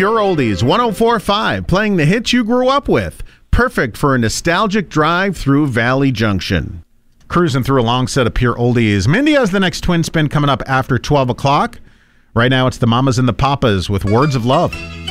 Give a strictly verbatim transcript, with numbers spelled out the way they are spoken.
Pure Oldies, one oh four point five, playing the hits you grew up with. Perfect for a nostalgic drive through Valley Junction. Cruising through a long set of Pure Oldies. Mindy has the next twin spin coming up after twelve o'clock. Right now, it's the Mamas and the Papas with Words of Love.